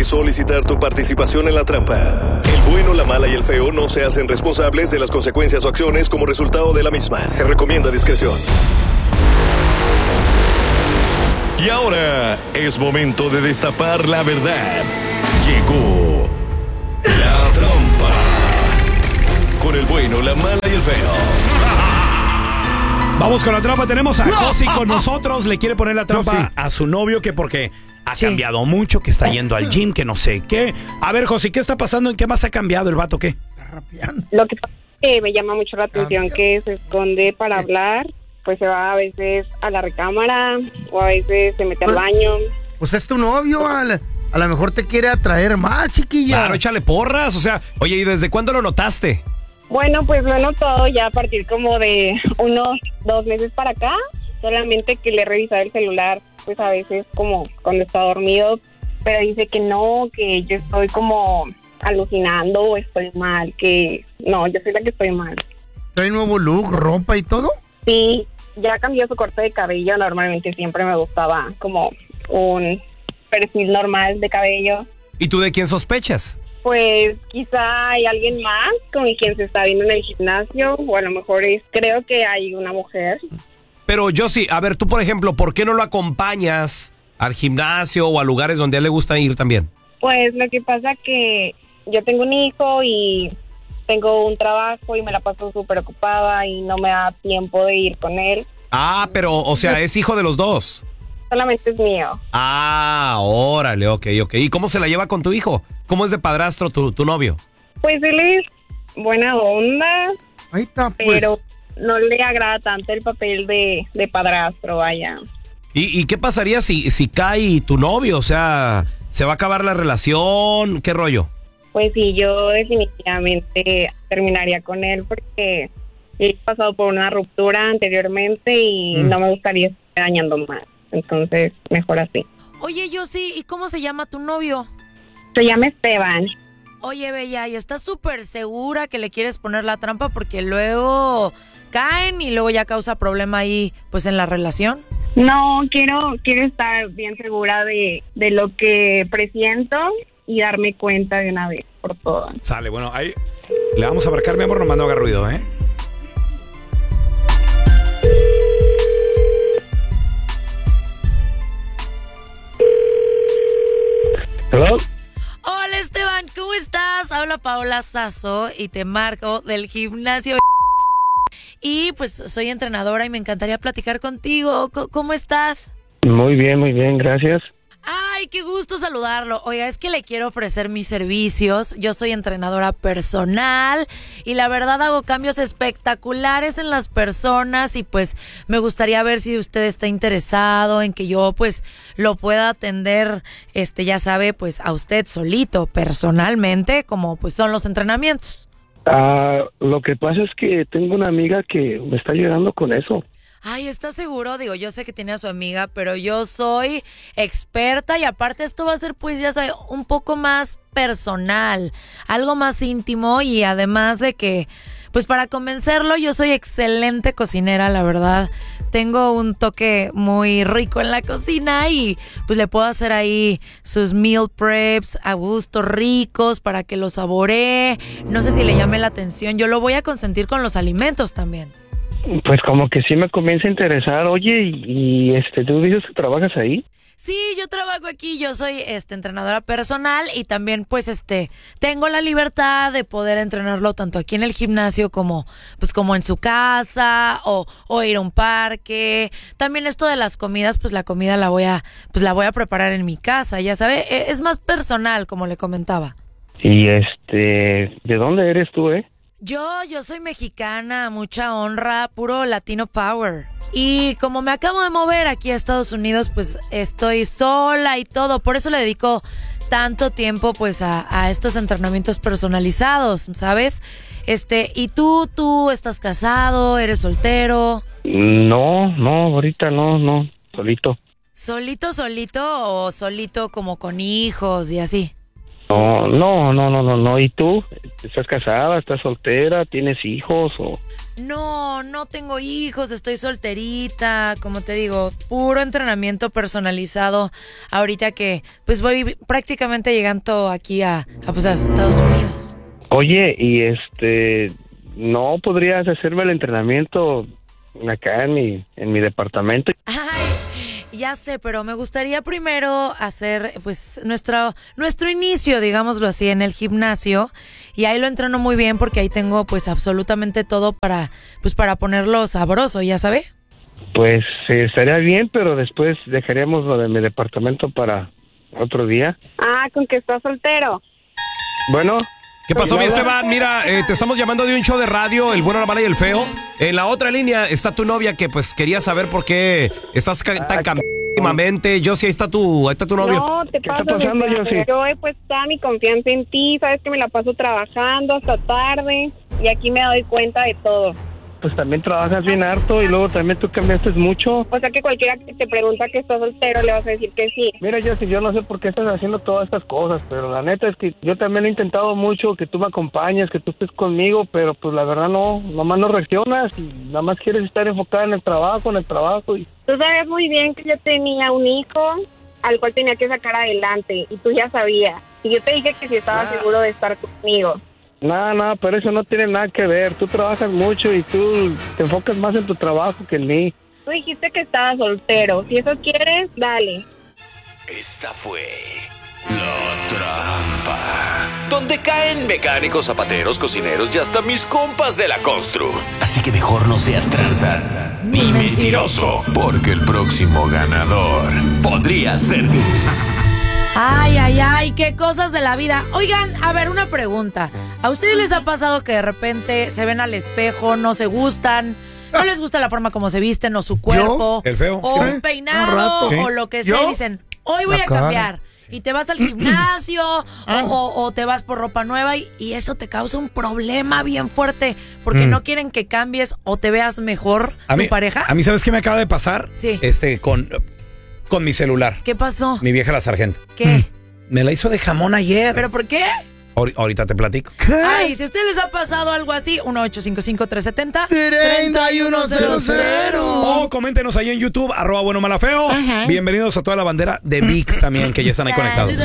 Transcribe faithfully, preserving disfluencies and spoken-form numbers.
de solicitar tu participación en la trampa. El bueno, la mala y el feo no se hacen responsables de las consecuencias o acciones como resultado de la misma. Se recomienda discreción. Y ahora es momento de destapar la verdad. Llegó la trampa. Con el bueno, la mala y el feo. Vamos con la trampa. Tenemos a Josi con nosotros. Le quiere poner la trampa a su novio que porque ha sí. cambiado mucho, que está yendo al gym, que no sé qué. A ver, Josi, ¿qué está pasando? ¿En qué más ha cambiado el vato? ¿Qué? Lo que pasa es que me llama mucho la atención que se esconde para hablar. Pues se va a veces a la recámara o a veces se mete al baño. Pues es tu novio, a, la, a lo mejor te quiere atraer más, chiquilla. Claro, échale porras, o sea, oye, ¿y desde cuándo lo notaste? Bueno, pues lo he notado ya a partir como de unos dos meses para acá, solamente que le he revisado el celular, pues a veces como cuando está dormido, pero dice que no, que yo estoy como alucinando o estoy mal, que no, yo soy la que estoy mal. ¿Trae nuevo look, ropa y todo? Sí, ya cambió su corte de cabello. Normalmente siempre me gustaba como un perfil normal de cabello. ¿Y tú de quién sospechas? Pues quizá hay alguien más con quien se está viendo en el gimnasio, o a lo mejor es, creo que hay una mujer. Pero yo sí, a ver, tú por ejemplo, ¿por qué no lo acompañas al gimnasio o a lugares donde a él le gusta ir también? Pues lo que pasa que yo tengo un hijo y tengo un trabajo y me la paso súper ocupada y no me da tiempo de ir con él. Ah, pero, o sea, es hijo de los dos. Solamente es mío. Ah, órale, ok, ok. ¿Y cómo se la lleva con tu hijo? ¿Cómo es de padrastro tu, tu novio? Pues él es buena onda, ahí está, pues. Pero no le agrada tanto el papel de, de padrastro, vaya. ¿Y, y qué pasaría si, si cae tu novio? O sea, ¿se va a acabar la relación? ¿Qué rollo? Pues sí, yo definitivamente terminaría con él porque he pasado por una ruptura anteriormente y mm. no me gustaría estar dañando más. Entonces, mejor así. Oye, Josi, ¿y cómo se llama tu novio? Se llama Esteban. Oye, Bella, ¿y estás súper segura que le quieres poner la trampa? Porque luego caen y luego ya causa problema ahí, pues, en la relación. No, quiero quiero estar bien segura de, de lo que presiento y darme cuenta de una vez por todas. Sale, bueno, ahí le vamos a marcar, mi amor, nomás no haga ruido, ¿eh? ¿Hello? Hola, Esteban, ¿cómo estás? Habla Paola Sasso y te marco del gimnasio. Y pues soy entrenadora y me encantaría platicar contigo. C- ¿Cómo estás? Muy bien, muy bien, gracias. Ay, qué gusto saludarlo. Oiga, es que le quiero ofrecer mis servicios. Yo soy entrenadora personal y la verdad hago cambios espectaculares en las personas y pues me gustaría ver si usted está interesado en que yo pues lo pueda atender, este ya sabe, pues a usted solito, personalmente, como pues son los entrenamientos. Ah, lo que pasa es que tengo una amiga que me está ayudando con eso. Ay, ¿estás seguro? Digo, yo sé que tiene a su amiga, pero yo soy experta y aparte esto va a ser, pues, ya sabes, un poco más personal, algo más íntimo y además de que, pues, para convencerlo, yo soy excelente cocinera, la verdad. Tengo un toque muy rico en la cocina y, pues, le puedo hacer ahí sus meal preps a gusto, ricos, para que los saboree. No sé si le llame la atención. Yo lo voy a consentir con los alimentos también. Pues como que sí me comienza a interesar. Oye, y, y este, ¿tú dices que trabajas ahí? Sí, yo trabajo aquí, yo soy este entrenadora personal y también pues este tengo la libertad de poder entrenarlo tanto aquí en el gimnasio como pues como en su casa o, o ir a un parque. También esto de las comidas, pues la comida la voy a pues la voy a preparar en mi casa, ya sabe, es más personal como le comentaba. Y este, ¿de dónde eres tú, eh? Yo, yo soy mexicana, mucha honra, puro Latino Power. Y como me acabo de mover aquí a Estados Unidos, pues estoy sola y todo. Por eso le dedico tanto tiempo pues a, a estos entrenamientos personalizados, ¿sabes? Este, ¿y tú, tú estás casado, eres soltero? No, no, ahorita no, no, solito. ¿Solito, solito o solito como con hijos y así? No, no, no, no, no, no. ¿Y tú? ¿Estás casada? ¿Estás soltera? ¿Tienes hijos? O... No, no tengo hijos, estoy solterita, como te digo, puro entrenamiento personalizado. Ahorita que pues voy prácticamente llegando aquí a, a, pues, a Estados Unidos. Oye, y este, ¿no podrías hacerme el entrenamiento acá en mi, en mi departamento? Ay, ya sé, pero me gustaría primero hacer pues nuestro, nuestro inicio, digámoslo así, en el gimnasio. Y ahí lo entreno muy bien porque ahí tengo pues absolutamente todo para pues para ponerlo sabroso, ¿ya sabe? Pues eh, estaría bien, pero después dejaríamos lo de mi departamento para otro día. Ah, con que estás soltero. Bueno. ¿Qué pasó, mi Esteban? Mira, eh, te estamos llamando de un show de radio, El Bueno, la Mala y el Feo. En la otra línea está tu novia que pues quería saber por qué estás ca- tan cambiada últimamente. Josie, ahí está tu, ahí está tu novio. No, te ¿Qué paso, está pasando, Josie? Yo he puesto toda mi confianza en ti, sabes que me la paso trabajando hasta tarde y aquí me doy cuenta de todo. Pues también trabajas bien harto y luego también tú cambiaste mucho. O sea que cualquiera que te pregunta que estás soltero le vas a decir que sí. Mira, yo si yo no sé por qué estás haciendo todas estas cosas, pero la neta es que yo también he intentado mucho que tú me acompañes, que tú estés conmigo, pero pues la verdad no, nomás no reaccionas y nada más quieres estar enfocada en el trabajo, en el trabajo. Y... Tú sabes muy bien que yo tenía un hijo al cual tenía que sacar adelante y tú ya sabías. Y yo te dije que si estabas Ah. seguro de estar conmigo. Nada, nada, pero eso no tiene nada que ver. Tú trabajas mucho y tú te enfocas más en tu trabajo que en mí. Tú dijiste que estabas soltero. Si eso quieres, dale. Esta fue La Trampa, donde caen mecánicos, zapateros, cocineros y hasta mis compas de la constru. Así que mejor no seas tranza ni mentiroso, porque el próximo ganador podría ser tú. Ay, ay, ay, qué cosas de la vida. Oigan, a ver, una pregunta. ¿A ustedes les ha pasado que de repente se ven al espejo, no se gustan, no les gusta la forma como se visten o su cuerpo? ¿El feo? O Sí. un peinado, Un rato. Sí. o lo que sea. ¿Yo? Y dicen, hoy voy La a cara. cambiar. Y te vas al gimnasio o, o- o te vas por ropa nueva y, y eso te causa un problema bien fuerte porque Mm. no quieren que cambies o te veas mejor A mí, tu pareja. a mí, ¿sabes qué me acaba de pasar? Sí. Este, con, con mi celular. ¿Qué pasó? Mi vieja la sargento. ¿Qué? Me la hizo de jamón ayer. ¿Pero por qué? Ahori- ahorita te platico. Ay, si a ustedes les ha pasado algo así, uno ocho cinco cinco tres siete cero treinta y uno cero cero. O coméntenos ahí en YouTube, arroba bueno mala feo. Bienvenidos a toda la bandera de V I X también, que ya están ahí conectados.